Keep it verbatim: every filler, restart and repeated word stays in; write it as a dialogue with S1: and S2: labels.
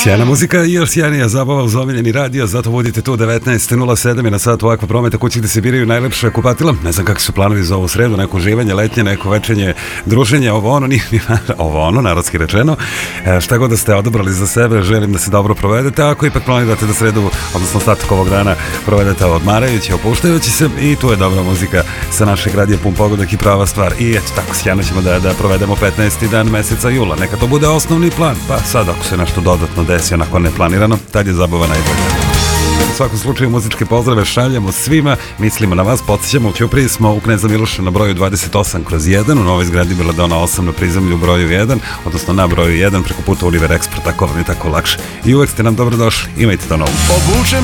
S1: Sjajna muzika i još sjajnija zabava uz omiljeni radio, zato budite tu devetnaest nula sedam i na satu ovakva prometa kući gde se biraju najlepše kupatila. Ne znam kakvi su planovi za ovu sredu, neko uživanje, letnje, neko večernje, druženje, ovo ono, nije, ovo ono, narodski rečeno. E, šta god da ste odabrali za sebe, želim da se dobro provedete. Ako ipak planirate da sredu, odnosno ostatak ovog dana, provedete odmarajući, opuštajući se, i tu je dobra muzika sa našeg radija Pun pogodak i prava stvar. I eto, tako sjajno ćemo da, da provedemo petnaesti dan meseca jula. Neka to bude osnovni plan, pa sad ako se nešto dodatno desi onako neplanirano, tad je zabava najbolja. U svakom slučaju muzičke pozdrave šaljemo svima, mislimo na vas, podsjećamo, u Ćupriji smo u Kneza Miloša na broju dvadeset osam kroz jedan, u novoj zgradi Beladona osam na prizemlju broju jedan, odnosno na broju jedan preko puta Univer Export, tako vam je tako lakše. I uvek ste nam dobrodošli, imajte to novo.